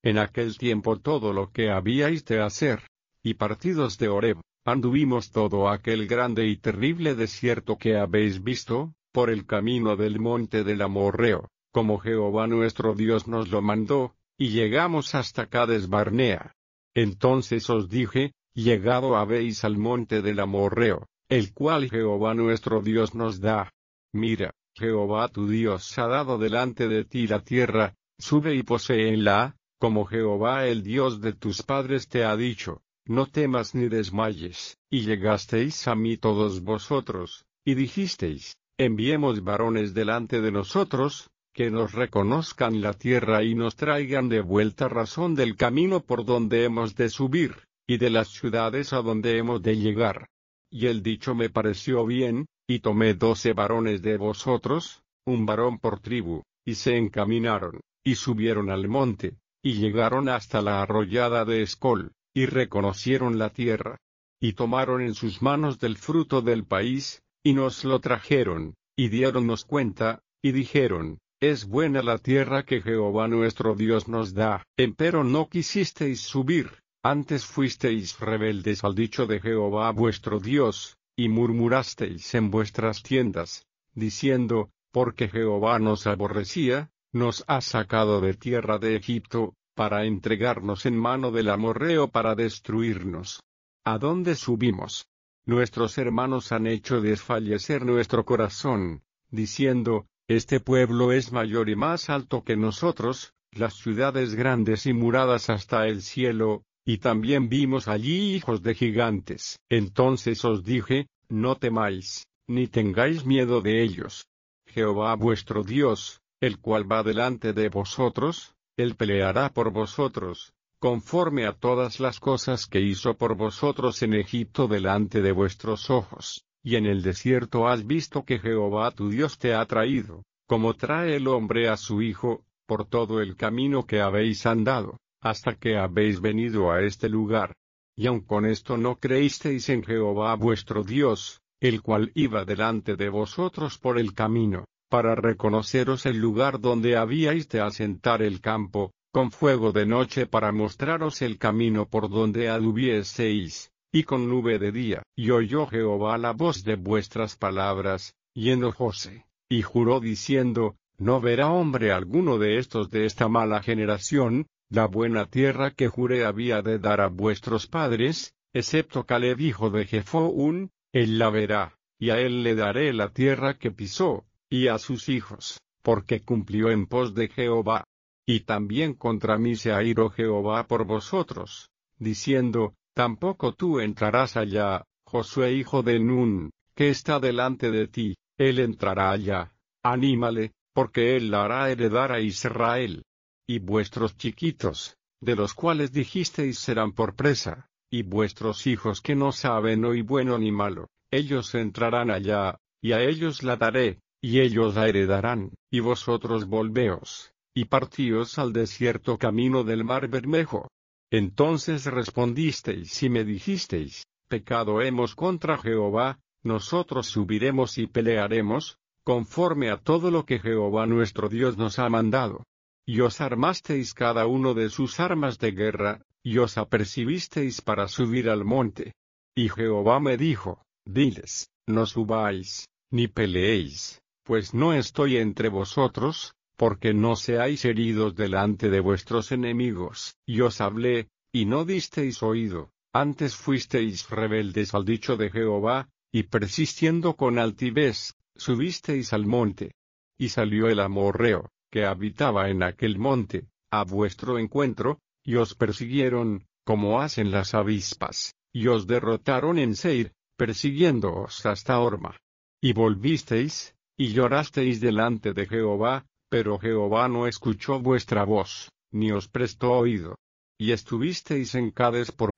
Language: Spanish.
en aquel tiempo todo lo que habíais de hacer, y partidos de Horeb, anduvimos todo aquel grande y terrible desierto que habéis visto, por el camino del monte del Amorreo, como Jehová nuestro Dios nos lo mandó, y llegamos hasta Cades Barnea. Entonces os dije, llegado habéis al monte del Amorreo, el cual Jehová nuestro Dios nos da. Mira, Jehová tu Dios ha dado delante de ti la tierra, sube y poséela, como Jehová el Dios de tus padres te ha dicho. No temas ni desmayes, y llegasteis a mí todos vosotros, y dijisteis, enviemos varones delante de nosotros, que nos reconozcan la tierra y nos traigan de vuelta razón del camino por donde hemos de subir, y de las ciudades a donde hemos de llegar. Y el dicho me pareció bien, y tomé 12 varones de vosotros, un varón por tribu, y se encaminaron, y subieron al monte, y llegaron hasta la arroyada de Escol, y reconocieron la tierra, y tomaron en sus manos del fruto del país, y nos lo trajeron, y diéronnos cuenta, y dijeron, es buena la tierra que Jehová nuestro Dios nos da, empero no quisisteis subir, antes fuisteis rebeldes al dicho de Jehová vuestro Dios, y murmurasteis en vuestras tiendas, diciendo, porque Jehová nos aborrecía, nos ha sacado de tierra de Egipto, para entregarnos en mano del amorreo para destruirnos. ¿A dónde subimos? Nuestros hermanos han hecho desfallecer nuestro corazón, diciendo, este pueblo es mayor y más alto que nosotros, las ciudades grandes y muradas hasta el cielo, y también vimos allí hijos de gigantes. Entonces os dije, no temáis, ni tengáis miedo de ellos. Jehová vuestro Dios, el cual va delante de vosotros, Él peleará por vosotros, conforme a todas las cosas que hizo por vosotros en Egipto delante de vuestros ojos, y en el desierto has visto que Jehová tu Dios te ha traído, como trae el hombre a su hijo, por todo el camino que habéis andado, hasta que habéis venido a este lugar. Y aun con esto no creísteis en Jehová vuestro Dios, el cual iba delante de vosotros por el camino, para reconoceros el lugar donde habíais de asentar el campo, con fuego de noche para mostraros el camino por donde anduvieseis, y con nube de día. Y oyó Jehová la voz de vuestras palabras, y enojóse, y juró diciendo, no verá hombre alguno de estos de esta mala generación, la buena tierra que juré había de dar a vuestros padres, excepto Caleb hijo de Jefón, él la verá, y a él le daré la tierra que pisó, y a sus hijos, porque cumplió en pos de Jehová. Y también contra mí se airó Jehová por vosotros, diciendo, tampoco tú entrarás allá, Josué hijo de Nun, que está delante de ti, él entrará allá, anímale, porque él la hará heredar a Israel. Y vuestros chiquitos, de los cuales dijisteis serán por presa, y vuestros hijos que no saben hoy bueno ni malo, ellos entrarán allá, y a ellos la daré, y ellos la heredarán, y vosotros volveos, y partíos al desierto camino del mar Bermejo. Entonces respondisteis y me dijisteis, pecado hemos contra Jehová, nosotros subiremos y pelearemos, conforme a todo lo que Jehová nuestro Dios nos ha mandado. Y os armasteis cada uno de sus armas de guerra, y os apercibisteis para subir al monte. Y Jehová me dijo, diles, no subáis, ni peleéis, pues no estoy entre vosotros, porque no seáis heridos delante de vuestros enemigos. Y os hablé, y no disteis oído, antes fuisteis rebeldes al dicho de Jehová, y persistiendo con altivez, subisteis al monte. Y salió el amorreo, que habitaba en aquel monte, a vuestro encuentro, y os persiguieron, como hacen las avispas, y os derrotaron en Seir, persiguiéndoos hasta Horma. Y volvisteis, y llorasteis delante de Jehová, pero Jehová no escuchó vuestra voz, ni os prestó oído. Y estuvisteis en Cades por